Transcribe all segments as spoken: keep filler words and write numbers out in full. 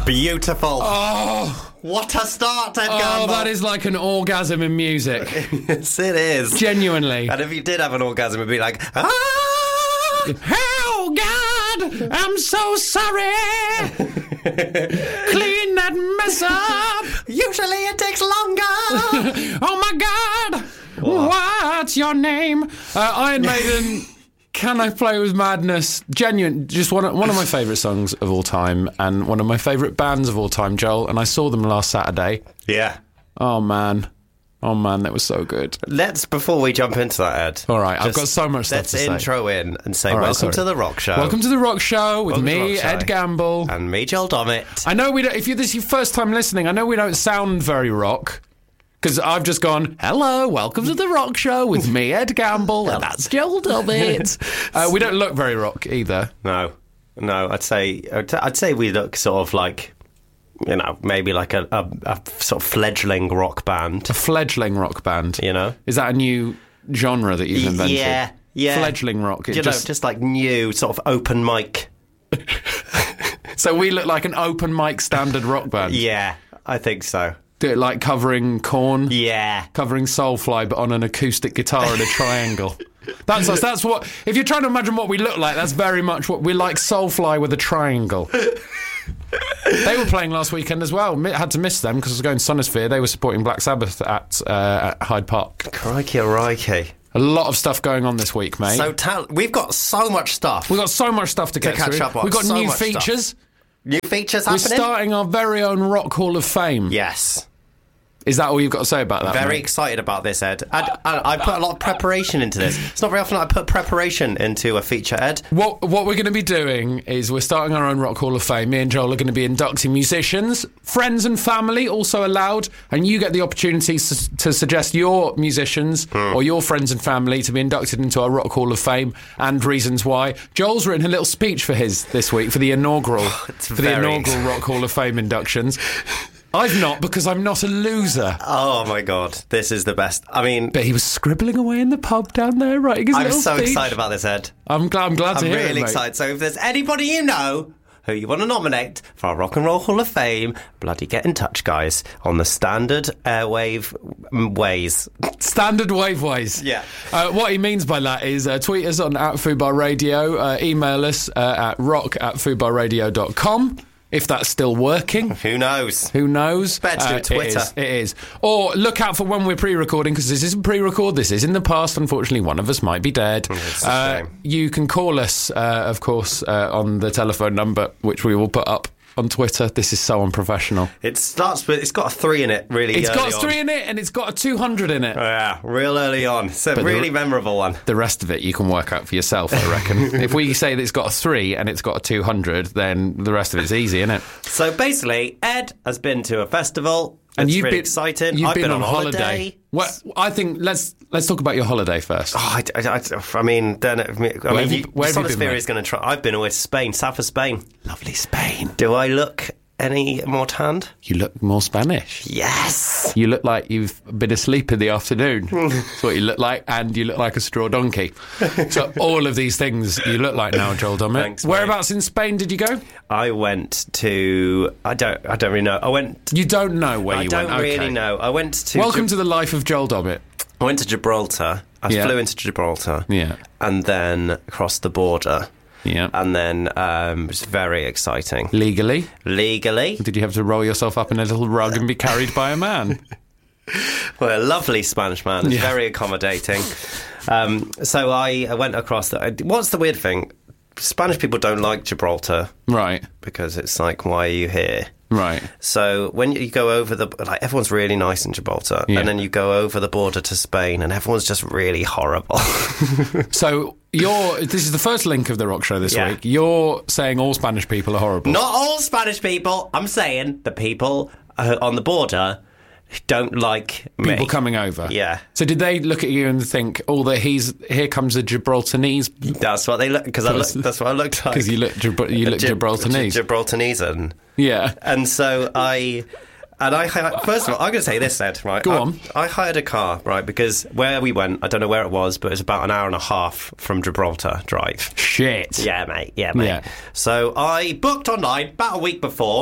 Beautiful. Oh, what a start, Ed oh, Gamble. that is like an orgasm in music. Yes, it is. Genuinely. And if you did have an orgasm, it'd be like, ah! Oh, God, I'm so sorry. Clean that mess up. Usually it takes longer. Oh, my God. What's your name? Uh, Iron Maiden... Can I Play With Madness? Genuine, just one of, one of my favourite songs of all time and one of my favourite bands of all time, Joel, and I saw them last Saturday. Yeah. Oh, man. Oh, man, that was so good. Let's, before we jump into that, Ed. All right, I've got so much stuff let's to say. Let's intro in and say, All right, welcome sorry. to The Rock Show. Welcome to The Rock Show with Welcome to me, The Rock Show. Ed Gamble. And me, Joel Dommett. I know we don't, if you, this is your first time listening, I know we don't sound very rock. Because I've just gone, hello, welcome to The Rock Show with me, Ed Gamble, and that's Joel Dommett. uh, we don't look very rock either. No. No, I'd say, I'd say we look sort of like, you know, maybe like a, a, a sort of fledgling rock band. A fledgling rock band. You know? Is that a new genre that you've invented? Yeah, yeah. Fledgling rock. It You just, know, just like new sort of open mic. So we look like an open mic standard rock band. Yeah, I think so. Do it like covering Korn. Yeah. Covering Soulfly, but on an acoustic guitar in a triangle. That's us. That's what. If you're trying to imagine what we look like, that's very much what we're like. Soulfly with a triangle. They were playing last weekend as well. Mi- Had to miss them because I was going Sonosphere. They were supporting Black Sabbath at, uh, at Hyde Park. Crikey, crikey. A lot of stuff going on this week, mate. So tell, we've got so much stuff. We've got so much stuff to get catch through. up on. We've got So new much stuff. features. New features We're happening? starting our very own Rock Hall of Fame. Yes. Is that all you've got to say about that? Very mate? excited about this, Ed. I, I, I put a lot of preparation into this. It's not very often I put preparation into a feature, Ed. What what we're going to be doing is we're starting our own Rock Hall of Fame. Me and Joel are going to be inducting musicians, friends and family also allowed, and you get the opportunity s- to suggest your musicians Hmm. or your friends and family to be inducted into our Rock Hall of Fame and reasons why. Joel's written a little speech for his this week for the inaugural It's for the very- inaugural Rock Hall of Fame inductions. I've not because I'm not a loser. Oh, my God. This is the best. I mean, But he was scribbling away in the pub down there, writing his I'm little so speech. excited about this, Ed. I'm glad. I'm glad to I'm hear it, really mate. excited. So if there's anybody you know who you want to nominate for our Rock and Roll Hall of Fame, bloody get in touch, guys, on the standard airwave ways. Standard waveways. Yeah. Uh, what he means by that is uh, tweet us on at Fubar Radio, uh, email us uh, at rock at fubarradio dot com. If that's still working. Who knows? Who knows? Better to do Uh, Twitter. It is, it is. Or look out for when we're pre-recording, because this isn't pre-record, this is in the past. Unfortunately, one of us might be dead. It's a Uh, shame. you can call us, uh, of course, uh, on the telephone number, which we will put up on Twitter. This is so unprofessional. It starts with, it's got a three in it, really It's early got a on. three in it, and it's got a two hundred in it. Oh, yeah, real early on. It's a But the- really memorable one. The rest of it you can work out for yourself, I reckon. If we say that it's got a three and it's got a two hundred, then the rest of it's easy, isn't it? So basically, Ed has been to a festival. And it's you've really been exciting. You've I've been, been, on, holiday. Well, I think let's let's talk about your holiday first. Oh, I, I, I, I mean, then, I mean, Where have you- you, where have you been, Sonosphere mate? is going to try. I've been away to Spain, south of Spain. Lovely Spain. Do I look any more tanned? You look more Spanish. Yes. You look like you've been asleep in the afternoon. That's what you look like, and you look like a straw donkey. So all of these things you look like now, Joel Dommett. Thanks, mate. Whereabouts in Spain did you go? I went to. I don't. I don't really know. I went. You don't know where I you don't went. really Okay. know. I went to. Welcome Gib- to the life of Joel Dommett. I went to Gibraltar. I Yeah. flew into Gibraltar. Yeah. And then across the border. Yeah. And then um, it was very exciting. Legally? Legally, Did you have to roll yourself up in a little rug and be carried by a man? well, a lovely Spanish man. It's Yeah. very accommodating. Um, so I, I went across. The, what's the weird thing? Spanish people don't like Gibraltar Right. because it's like, why are you here? Right. So when you go over the, like, everyone's really nice in Gibraltar, Yeah. and then you go over the border to Spain, and everyone's just really horrible. So you're. This is the first link of the Rock Show this Yeah. week. You're saying all Spanish people are horrible. Not all Spanish people. I'm saying the people uh, on the border don't like me. People coming over. Yeah. So did they look at you and think, "Oh, that he's here comes a Gibraltarese"? That's what they look because I look. That's what I looked like. Because you look, Gibra- you look Gib- Gibraltarese. Gi- Gibraltarese. Yeah. And so I, and I, first of all, I'm going to say this, Ed, right? Go I, on. I hired a car, right, because where we went, I don't know where it was, but it was about an hour and a half from Gibraltar drive. Shit. Yeah, mate. Yeah, mate. Yeah. So I booked online about a week before.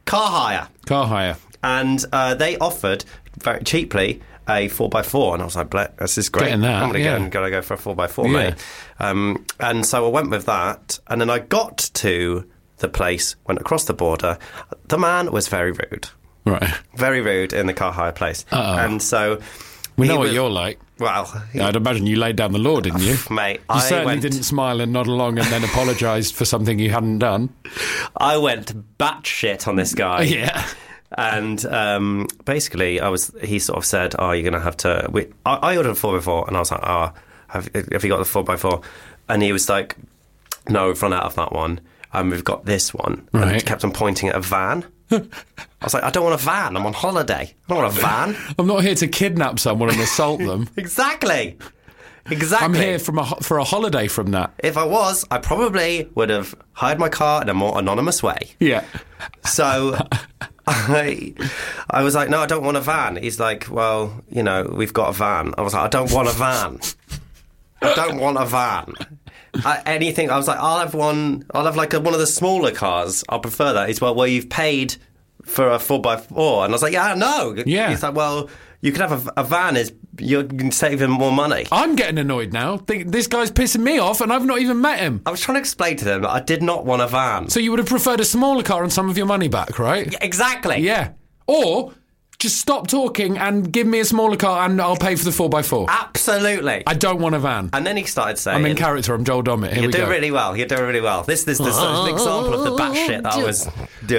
car hire. Car hire. And uh, they offered very cheaply a four by four, and I was like, "This is great. Getting that, I'm going to yeah. go and gotta go for a four by four, Yeah. mate." Um, and so I went with that, and then I got to the place, went across the border. The man was very rude, Right. very rude in the car hire place, Uh-oh. and so We he know what was- you're like. Well, he- I'd imagine you laid down the law, didn't you? mate, You I certainly went, didn't smile and nod along and then apologised for something you hadn't done. I went batshit on this guy. Yeah. And um, basically, I was. He sort of said, "Oh, you're going to have to." We, I, I ordered a four by four, and I was like, "Oh, have, have you got the four by four?" And he was like, "No, we've run out of that one, and we've got this one." And he Right. kept on pointing at a van. I was like, "I don't want a van. I'm on holiday. I don't want a van." I'm not here to kidnap someone and assault them. Exactly. Exactly. I'm here from a, ho- for a holiday from that. If I was, I probably would have hired my car in a more anonymous way. Yeah. So I, I was like, no, I don't want a van. He's like, well, you know, we've got a van. I was like, I don't want a van. I don't want a van. I, anything. I was like, I'll have one. I'll have like a, one of the smaller cars. I'll prefer that. He's well, well, you've paid for a four by four, and I was like, yeah, no. Yeah. He's like, well, you can have a, a van. Is you're saving more money. I'm getting annoyed now. Think this guy's pissing me off and I've not even met him. I was trying to explain to them that I did not want a van. So you would have preferred a smaller car and some of your money back, right? Exactly. Yeah. Or just stop talking and give me a smaller car and I'll pay for the four by four. Absolutely. I don't want a van. And then he started saying, I'm in character. I'm Joel Dommett. Here You're we doing go. really well. You're doing really well. This, this, this is an example of the batshit that I was doing.